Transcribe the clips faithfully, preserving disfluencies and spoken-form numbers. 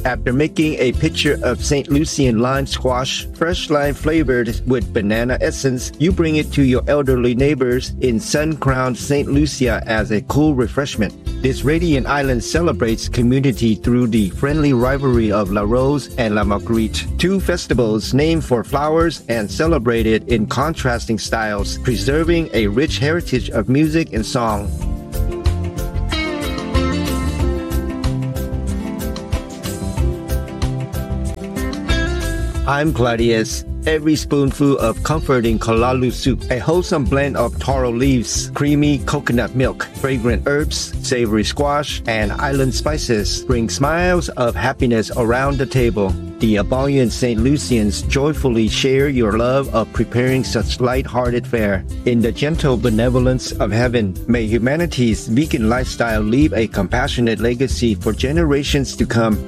After making a pitcher of Saint Lucian lime squash, fresh lime flavored with banana essence, you bring it to your elderly neighbors in sun-crowned Saint Lucia as a cool refreshment. This radiant island celebrates community through the friendly rivalry of La Rose and La Marguerite, two festivals named for flowers and celebrated in contrasting styles, preserving a rich heritage of music and song. I'm Claudius. Every spoonful of comforting kalalu soup, a wholesome blend of taro leaves, creamy coconut milk, fragrant herbs, savory squash, and island spices, bring smiles of happiness around the table. The ebullient Saint Lucians joyfully share your love of preparing such light-hearted fare. In the gentle benevolence of heaven, may humanity's vegan lifestyle leave a compassionate legacy for generations to come.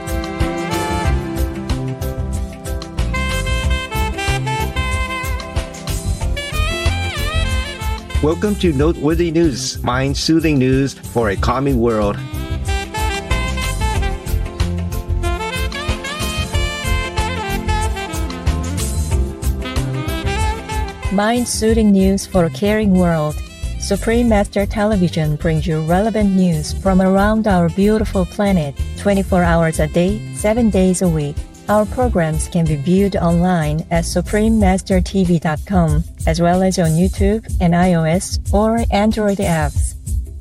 Welcome to Noteworthy News, mind-soothing news for a calming world. Mind-soothing news for a caring world. Supreme Master Television brings you relevant news from around our beautiful planet, twenty-four hours a day, seven days a week. Our programs can be viewed online at supreme master t v dot com, as well as on YouTube and iOS or Android apps.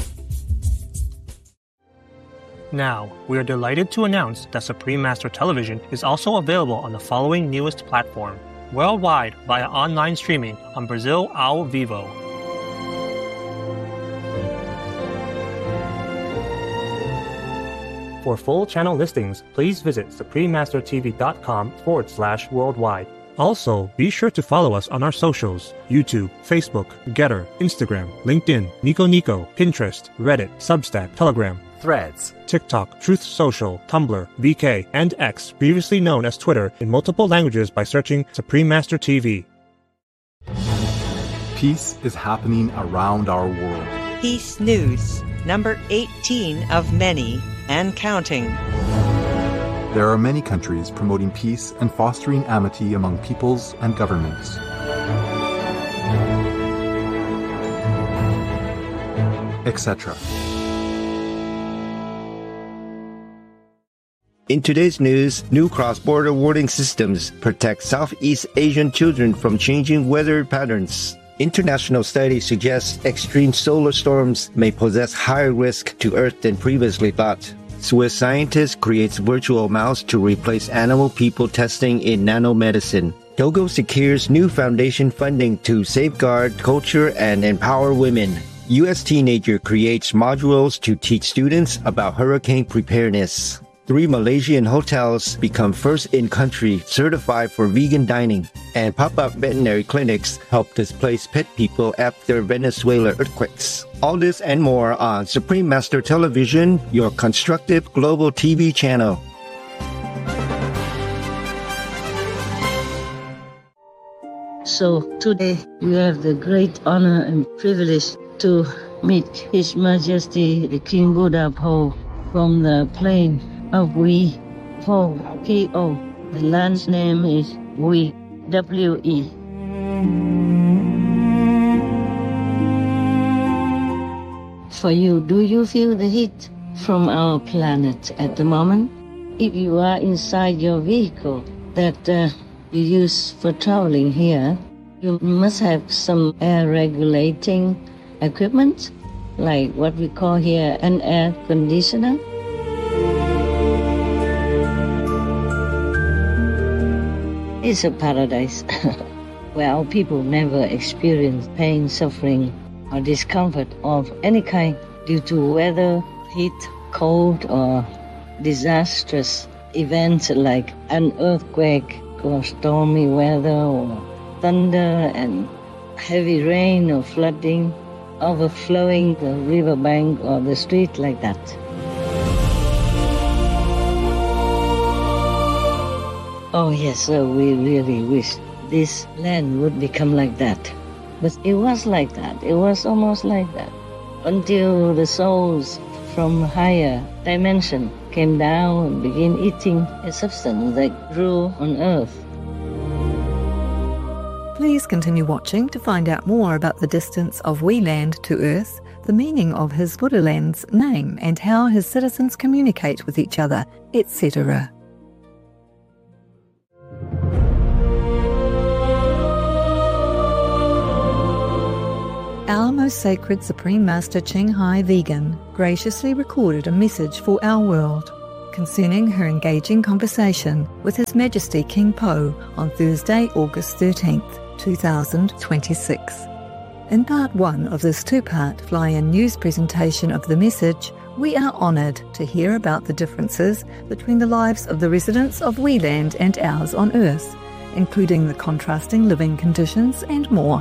Now, we are delighted to announce that Supreme Master Television is also available on the following newest platform, worldwide via online streaming on Brazil ao Vivo. For full channel listings, please visit suprememastertv.com forward slash worldwide. Also, be sure to follow us on our socials: YouTube, Facebook, Getter, Instagram, LinkedIn, Nico Nico, Pinterest, Reddit, Substack, Telegram, Threads, TikTok, Truth Social, Tumblr, V K, and X, previously known as Twitter, in multiple languages by searching Supreme Master T V. Peace is happening around our world. Peace News, number eighteen of many, and counting. There are many countries promoting peace and fostering amity among peoples and governments. et cetera. In today's news, new cross-border warning systems protect Southeast Asian children from changing weather patterns. International studies suggest extreme solar storms may possess higher risk to Earth than previously thought. Swiss scientists creates virtual mouse to replace animal people testing in nanomedicine. Togo secures new foundation funding to safeguard culture and empower women. U S teenager creates modules to teach students about hurricane preparedness. Three Malaysian hotels become first in country certified for vegan dining. And pop-up veterinary clinics help displace pet people after Venezuela earthquakes. All this and more on Supreme Master Television, your constructive global T V channel. So today we have the great honor and privilege to meet His Majesty the King Buddha Po from the plain of Wei Po, P O. The land's name is Wei, W E. For you, do you feel the heat from our planet at the moment? If you are inside your vehicle that uh, you use for traveling here, you must have some air regulating equipment, like what we call here an air conditioner. It's a paradise where our people never experience pain, suffering, or discomfort of any kind due to weather, heat, cold, or disastrous events like an earthquake or stormy weather or thunder and heavy rain or flooding, overflowing the riverbank or the street like that. Oh yes, sir, we really wish this land would become like that. But it was like that. It was almost like that. Until the souls from higher dimension came down and began eating a substance that grew on earth. Please continue watching to find out more about the distance of We Land to Earth, the meaning of his Buddhaland's name and how his citizens communicate with each other, et cetera. Our most sacred Supreme Master Ching Hai Vegan graciously recorded a message for our world concerning her engaging conversation with His Majesty King Po on Thursday, August thirteenth, two thousand twenty-six. In part one of this two-part fly-in news presentation of the message, we are honoured to hear about the differences between the lives of the residents of We Land and ours on Earth, including the contrasting living conditions and more.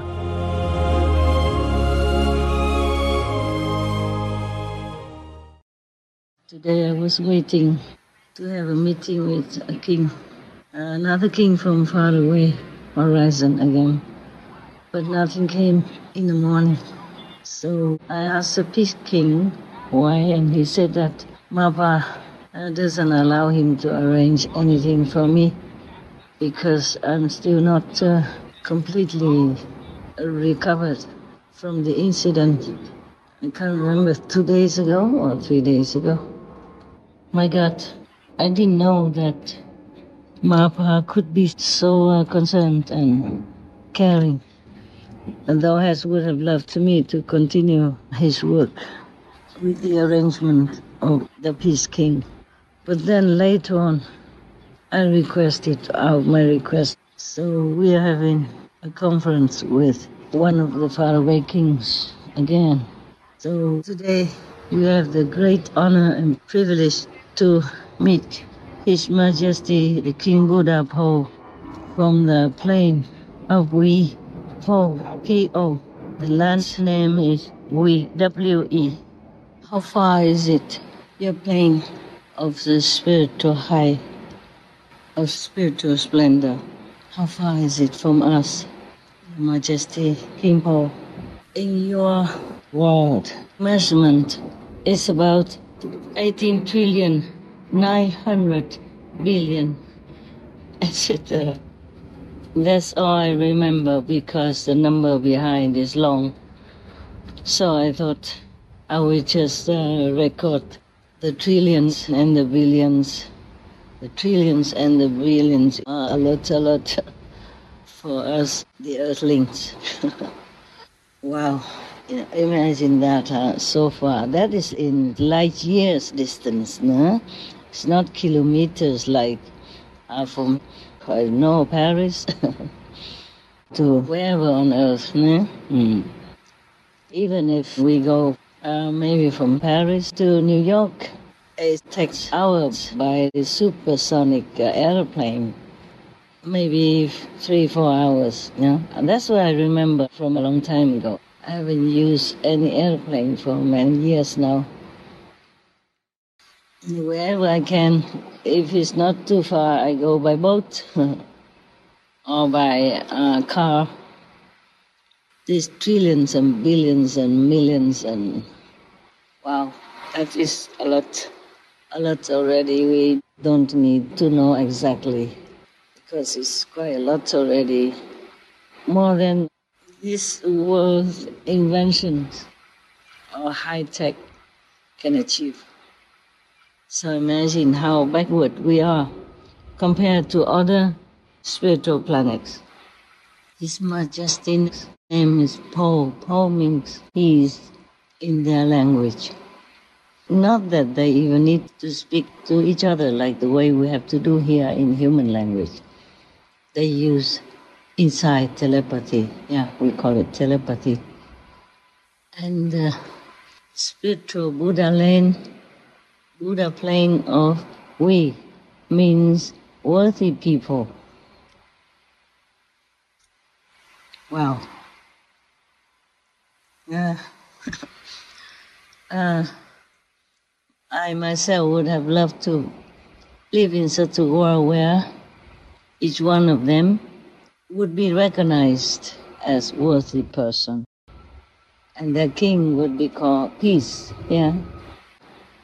Today I was waiting to have a meeting with a king, another king from far away, horizon again. But nothing came in the morning. So I asked the Peace King why, and he said that Mapa uh, doesn't allow him to arrange anything for me because I'm still not uh, completely recovered from the incident. I can't remember, two days ago or three days ago. My God, I didn't know that Mapa could be so uh, concerned and caring. And Dawes would have loved me to continue his work with the arrangement of the Peace King. But then later on, I requested out my request. So we are having a conference with one of the faraway kings again. So today we have the great honor and privilege to meet His Majesty the King Buddha Po from the plain of We Po, P O. The land's name is We, W E. How far is it, your plane of the spiritual high, of spiritual splendor? How far is it from us, Your Majesty King Po? In your world measurement, it's about eighteen trillion, nine hundred billion, et cetera. That's all I remember because the number behind is long. So I thought I would just uh, record the trillions and the billions. The trillions and the billions are a lot, a lot for us, the earthlings. Wow. Imagine that uh, so far. That is in light years distance, no? It's not kilometers like uh, from, I know, Paris to wherever on earth, no? Mm. Even if we go uh, maybe from Paris to New York, it takes hours by the supersonic uh, airplane. Maybe three, four hours, yeah? And that's what I remember from a long time ago. I haven't used any airplane for many years now. Wherever I can, if it's not too far, I go by boat or by uh, car. There's trillions and billions and millions and wow, that is a lot, a lot already. We don't need to know exactly because it's quite a lot already, more than this world's inventions or high-tech can achieve. So imagine how backward we are compared to other spiritual planets. His Majesty's name is Po. Po means peace in their language. Not that they even need to speak to each other like the way we have to do here in human language. They use inside telepathy. Yeah, we call it telepathy. And uh, spiritual Buddha land, Buddha plane of we means worthy people. Wow. Uh, uh, I myself would have loved to live in such a world where each one of them would be recognized as worthy person. And their king would be called peace, yeah.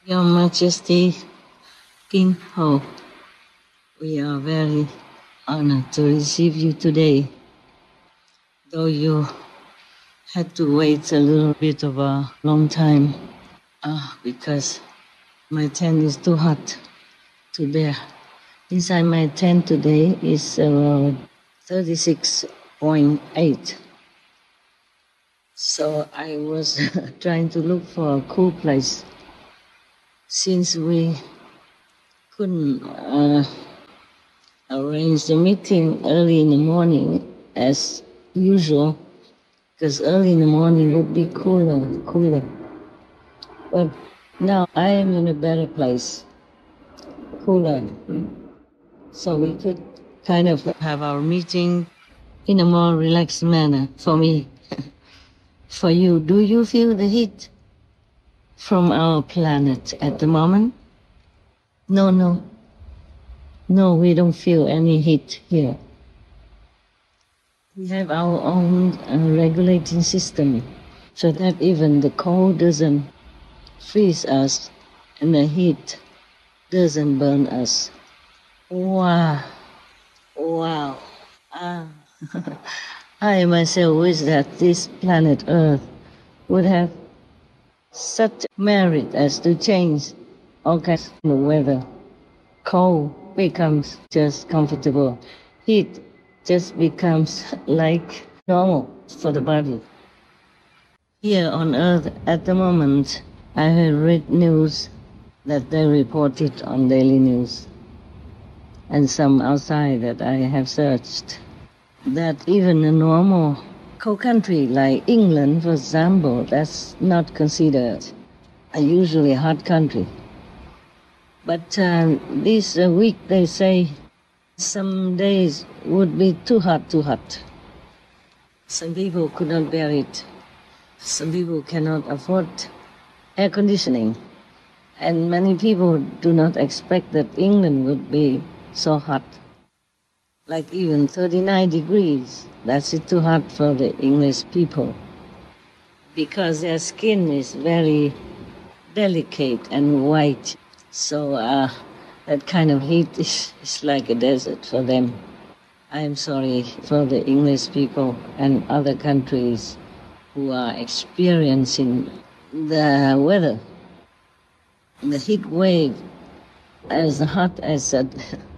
Your Majesty, King Ho, we are very honored to receive you today, though you had to wait a little bit of a long time uh, because my tent is too hot to bear. Inside my tent today is around thirty-six point eight. So I was trying to look for a cool place. Since we couldn't uh, arrange the meeting early in the morning as usual, because early in the morning would be cooler, cooler. But now I am in a better place, cooler. So we could kind of have our meeting in a more relaxed manner for me. For you, do you feel the heat from our planet at the moment? No, no. No, we don't feel any heat here. We have our own uh, regulating system so that even the cold doesn't freeze us and the heat doesn't burn us. Wow. Wow. Ah. I myself wish that this planet Earth would have such merit as to change all kinds of weather. Cold becomes just comfortable. Heat just becomes like normal for the body. Here on Earth at the moment, I have read news that they reported on daily news, and some outside that I have searched, that even a normal cold country like England, for example, that's not considered a usually hot country. But uh, this uh, week they say some days would be too hot, too hot. Some people could not bear it. Some people cannot afford air conditioning. And many people do not expect that England would be so hot. Like even thirty-nine degrees, that's it too hot for the English people. Because their skin is very delicate and white. So uh, that kind of heat is, is like a desert for them. I am sorry for the English people and other countries who are experiencing the weather, the heat wave, as hot as a,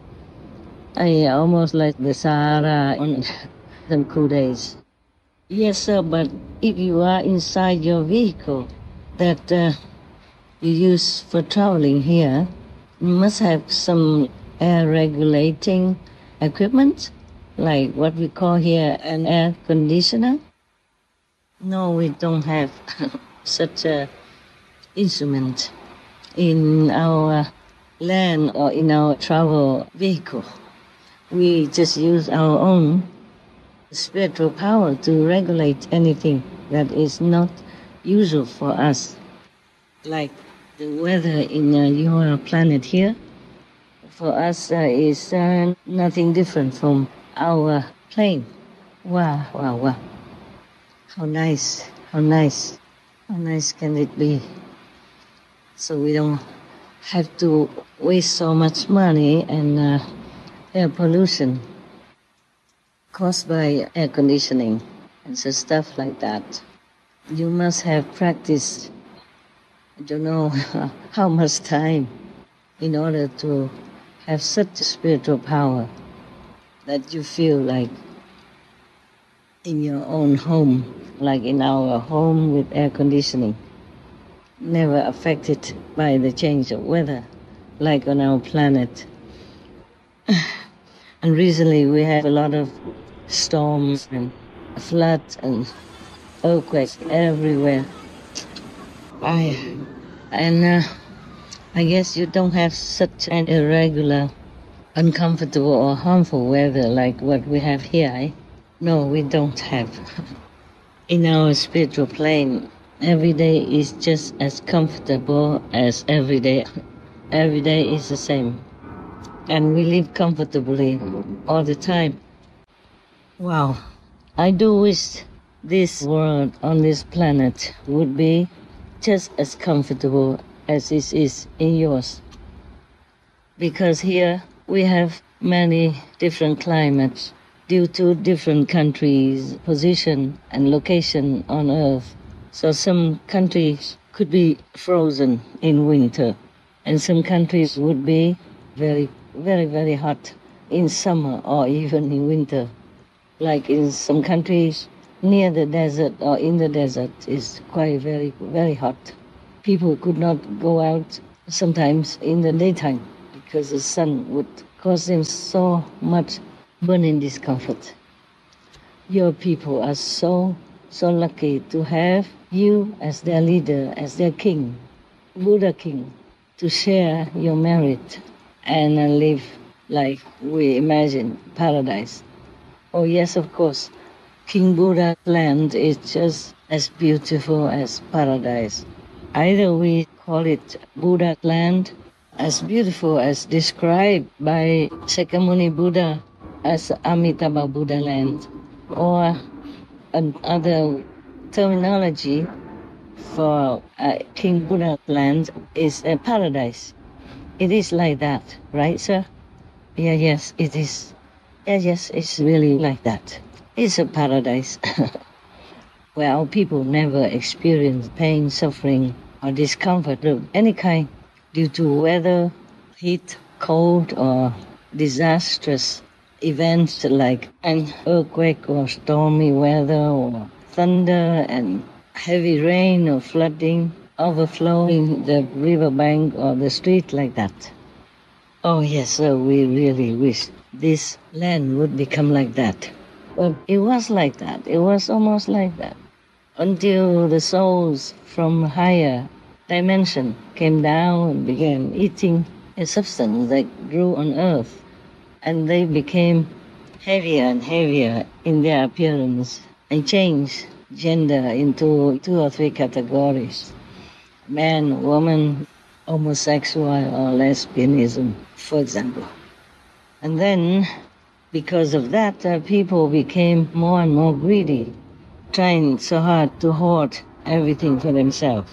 I almost like the Sahara on them cool days. Yes, sir, but if you are inside your vehicle that uh, you use for traveling here, you must have some air regulating equipment, like what we call here an air conditioner. No, we don't have such a instrument in our land or in our travel vehicle. We just use our own spiritual power to regulate anything that is not usual for us, like the weather in uh, your planet here. For us uh, is uh, nothing different from our plane. Wow, wow, wow. How nice, how nice, how nice can it be? So we don't have to waste so much money and uh, air pollution caused by air conditioning and so stuff like that. You must have practiced, I don't know how much time, in order to have such a spiritual power that you feel like in your own home, like in our home with air conditioning, never affected by the change of weather, like on our planet. And recently we have a lot of storms and floods and earthquakes everywhere. I, and uh, I guess you don't have such an irregular, uncomfortable or harmful weather like what we have here, eh? No, we don't have. In our spiritual plane, every day is just as comfortable as every day. Every day is the same. And we live comfortably all the time. Wow. I do wish this world on this planet would be just as comfortable as it is in yours. Because here we have many different climates due to different countries' position and location on Earth. So some countries could be frozen in winter, and some countries would be very, very, very hot in summer or even in winter. Like in some countries near the desert or in the desert is quite very, very hot. People could not go out sometimes in the daytime because the sun would cause them so much burning discomfort. Your people are so, so lucky to have you as their leader, as their king, Buddha king, to share your merit and uh, live like we imagine paradise. Oh yes, of course, King Buddha land is just as beautiful as paradise. Either we call it Buddha land, as beautiful as described by Shakyamuni Buddha as Amitabha Buddha land, or another terminology for uh, King Buddha land is a paradise. It is like that, right, sir? Yeah, yes, it is. Yeah, yes, it's really like that. It's a paradise. Well, people never experience pain, suffering, or discomfort of any kind due to weather, heat, cold, or disastrous events like an earthquake or stormy weather or thunder and heavy rain or flooding, overflowing the riverbank or the street like that. Oh yes, sir, we really wish this land would become like that. But it was like that. It was almost like that. Until the souls from higher dimension came down and began eating a substance that grew on earth. And they became heavier and heavier in their appearance and changed gender into two or three categories. Man, woman, homosexual or lesbianism, for example. And then, because of that, uh, people became more and more greedy, trying so hard to hoard everything for themselves.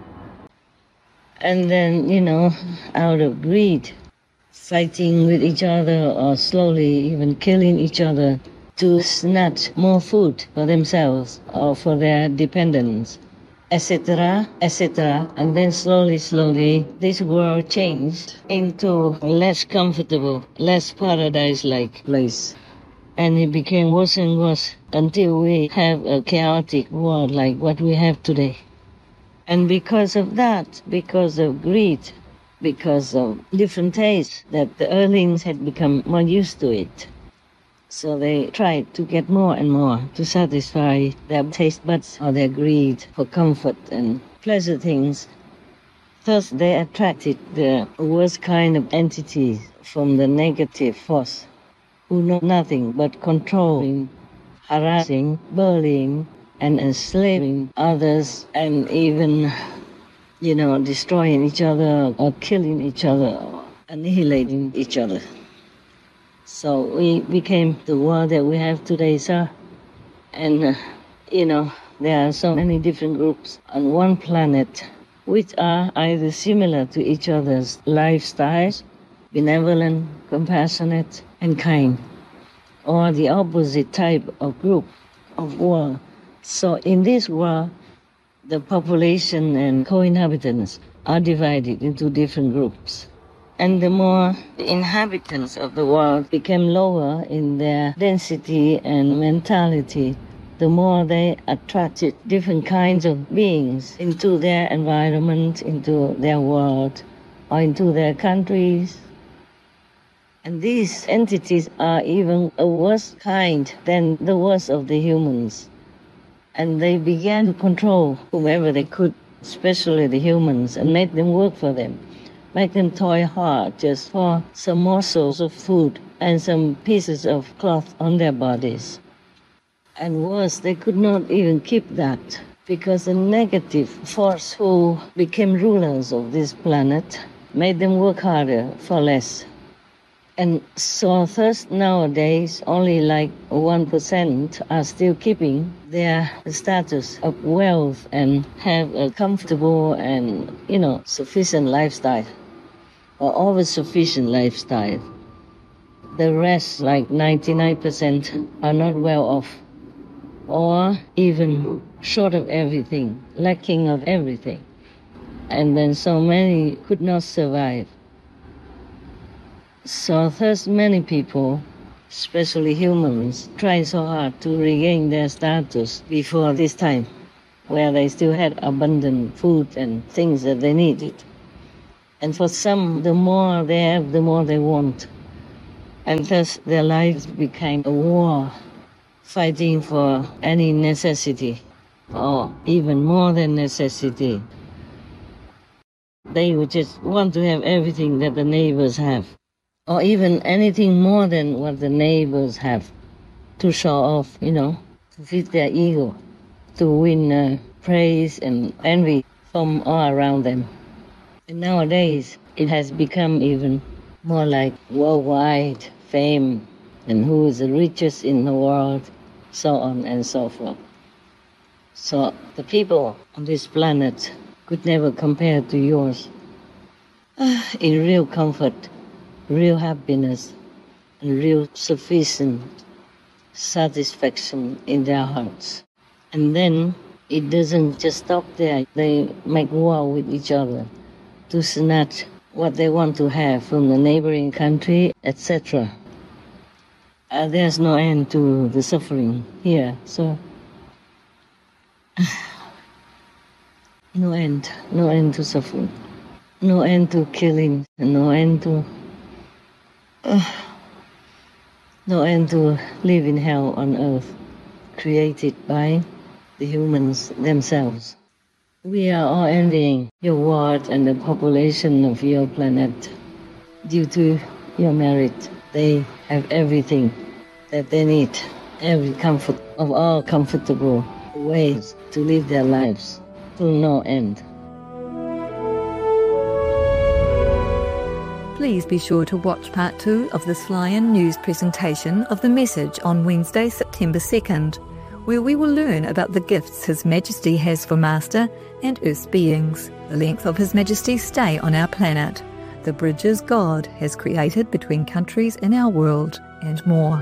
And then, you know, out of greed, fighting with each other or slowly even killing each other to snatch more food for themselves or for their dependents, et cetera, et cetera. And then slowly, slowly, this world changed into a less comfortable, less paradise-like place. And it became worse and worse until we have a chaotic world like what we have today. And because of that, because of greed, because of different tastes, that the earthlings had become more used to it. So they tried to get more and more to satisfy their taste buds or their greed for comfort and pleasure things. Thus they attracted the worst kind of entities from the negative force, who know nothing but controlling, harassing, bullying, and enslaving others, and even, you know, destroying each other or killing each other or annihilating each other. So we became the world that we have today, sir. And, uh, you know, there are so many different groups on one planet which are either similar to each other's lifestyles, benevolent, compassionate, and kind, or the opposite type of group of world. So in this world, the population and co-inhabitants are divided into different groups. And the more the inhabitants of the world became lower in their density and mentality, the more they attracted different kinds of beings into their environment, into their world, or into their countries. And these entities are even a worse kind than the worst of the humans. And they began to control whomever they could, especially the humans, and make them work for them. Make them toil hard just for some morsels of food and some pieces of cloth on their bodies. And worse, they could not even keep that, because the negative force who became rulers of this planet made them work harder for less. And sore thirst nowadays, only like one percent are still keeping their status of wealth and have a comfortable and, you know, sufficient lifestyle, or always sufficient lifestyle. The rest, like ninety-nine percent, are not well off, or even short of everything, lacking of everything. And then so many could not survive. So thus many people, especially humans, try so hard to regain their status before this time, where they still had abundant food and things that they needed. And for some, the more they have, the more they want. And thus their lives became a war, fighting for any necessity, or even more than necessity. They would just want to have everything that the neighbors have, or even anything more than what the neighbors have, to show off, you know, to feed their ego, to win uh, praise and envy from all around them. And nowadays, it has become even more like worldwide fame, and who is the richest in the world, so on and so forth. So the people on this planet could never compare to yours in real comfort, real happiness, and real sufficient satisfaction in their hearts. And then it doesn't just stop there. They make war with each other to snatch what they want to have from the neighboring country, et cetera. Uh, there's no end to the suffering here, so no end, no end to suffering, no end to killing, no end to uh, no end to live in hell on earth, created by the humans themselves. We are all envying your world and the population of your planet. Due to your merit, they have everything that they need, every comfort of all comfortable ways to live their lives to no end. Please be sure to watch part two of this fly-in news presentation of the message on Wednesday, September second, where we will learn about the gifts His Majesty has for Master and Earth's beings, the length of His Majesty's stay on our planet, the bridges God has created between countries in our world, and more.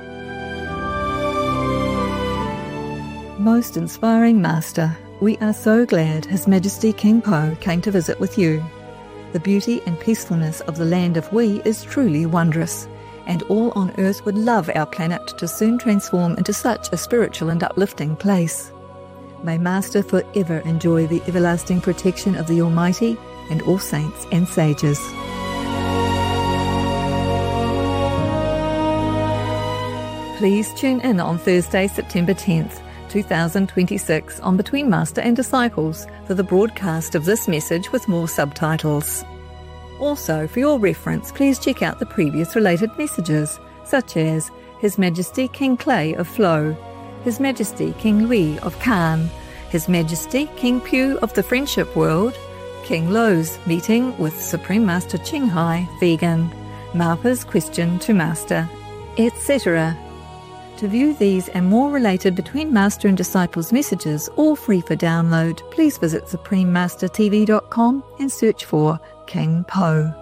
Most inspiring Master, we are so glad His Majesty King Po came to visit with you. The beauty and peacefulness of the land of We is truly wondrous, and all on earth would love our planet to soon transform into such a spiritual and uplifting place. May Master forever enjoy the everlasting protection of the Almighty and all saints and sages. Please tune in on Thursday, September tenth, two thousand twenty-six on Between Master and Disciples for the broadcast of this message with more subtitles. Also, for your reference, please check out the previous related messages, such as His Majesty King Clay of Flow, His Majesty King Louis of Khan, His Majesty King Pew of the Friendship World, King Lo's meeting with Supreme Master Ching Hai, vegan, Marpa's question to Master, et cetera. To view these and more related Between Master and Disciples messages, all free for download, please visit supreme master t v dot com and search for King Po.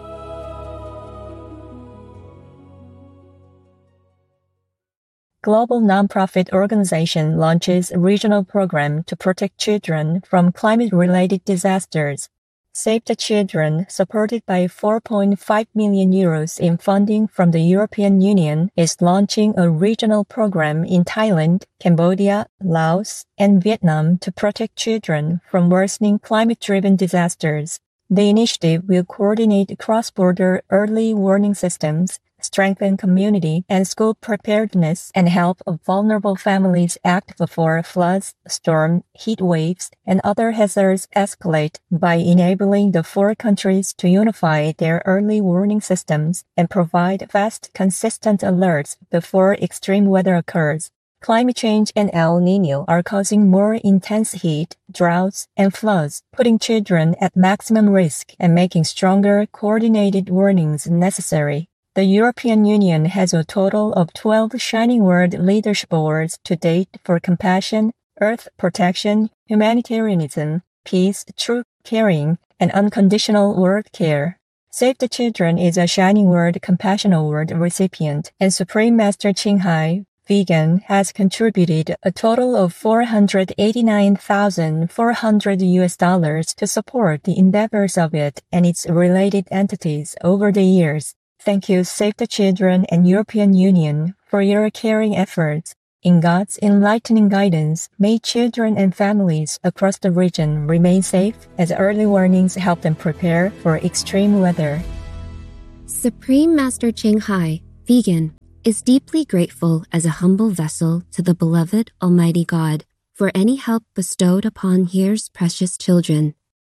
Global nonprofit organization launches regional program to protect children from climate-related disasters. Save the Children, supported by four point five million euros in funding from the European Union, is launching a regional program in Thailand, Cambodia, Laos, and Vietnam to protect children from worsening climate-driven disasters. The initiative will coordinate cross-border early warning systems, strengthen community and school preparedness, and help vulnerable families act before floods, storm, heat waves, and other hazards escalate by enabling the four countries to unify their early warning systems and provide fast, consistent alerts before extreme weather occurs. Climate change and El Niño are causing more intense heat, droughts, and floods, putting children at maximum risk and making stronger, coordinated warnings necessary. The European Union has a total of twelve Shining World Leadership Awards to date for compassion, earth protection, humanitarianism, peace, true caring, and unconditional world care. Save the Children is a Shining World Compassion Award recipient, and Supreme Master Ching Hai, vegan, has contributed a total of four hundred eighty-nine thousand four hundred U S dollars to support the endeavors of it and its related entities over the years. Thank you, Save the Children and European Union, for your caring efforts. In God's enlightening guidance, may children and families across the region remain safe as early warnings help them prepare for extreme weather. Supreme Master Ching Hai, vegan, is deeply grateful as a humble vessel to the beloved Almighty God for any help bestowed upon His precious children.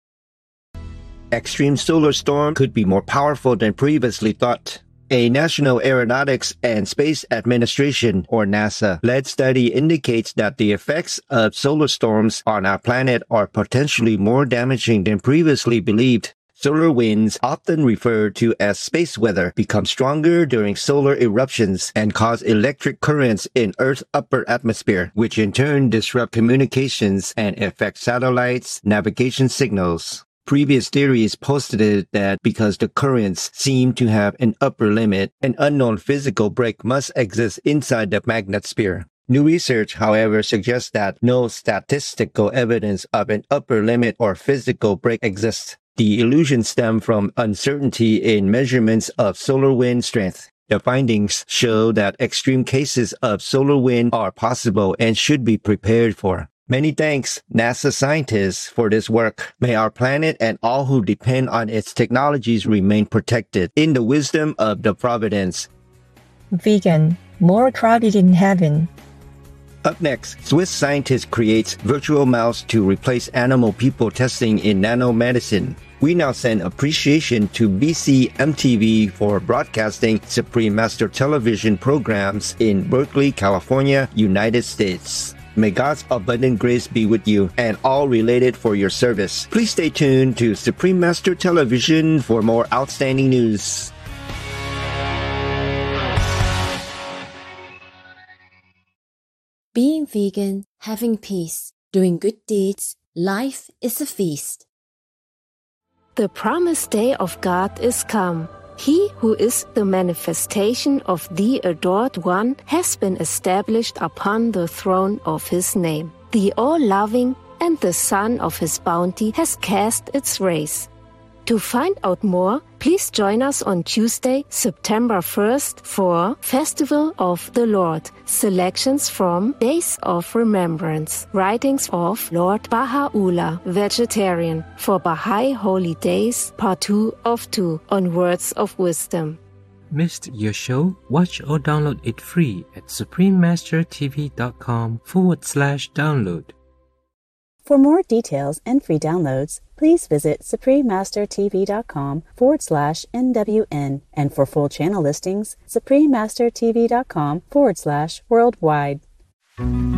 Extreme solar storm could be more powerful than previously thought. A National Aeronautics and Space Administration, or NASA-led study indicates that the effects of solar storms on our planet are potentially more damaging than previously believed. Solar winds, often referred to as space weather, become stronger during solar eruptions and cause electric currents in Earth's upper atmosphere, which in turn disrupt communications and affect satellites' navigation signals. Previous theories postulated that because the currents seem to have an upper limit, an unknown physical break must exist inside the magnetosphere. New research, however, suggests that no statistical evidence of an upper limit or physical break exists. The illusion stems from uncertainty in measurements of solar wind strength. The findings show that extreme cases of solar wind are possible and should be prepared for. Many thanks, NASA scientists, for this work. May our planet and all who depend on its technologies remain protected in the wisdom of the Providence. Vegan, more crowded in heaven. Up next, Swiss scientist creates virtual mouse to replace animal people testing in nanomedicine. We now send appreciation to B C M T V for broadcasting Supreme Master television programs in Berkeley, California, United States. May God's abundant grace be with you and all related for your service. Please stay tuned to Supreme Master Television for more outstanding news. Being vegan, having peace, doing good deeds, life is a feast. The promised day of God is come. He who is the manifestation of the Adored One has been established upon the throne of His name. The all-loving and the Son of His bounty has cast its rays. To find out more, please join us on Tuesday, September first for Festival of the Lord, selections from Days of Remembrance, writings of Lord Baha'u'llah, vegetarian, for Baha'i Holy Days, Part two of two, on Words of Wisdom. Missed your show? Watch or download it free at suprememastertv.com forward slash download. For more details and free downloads, please visit suprememastertv.com forward slash NWN. And for full channel listings, suprememastertv.com forward slash worldwide.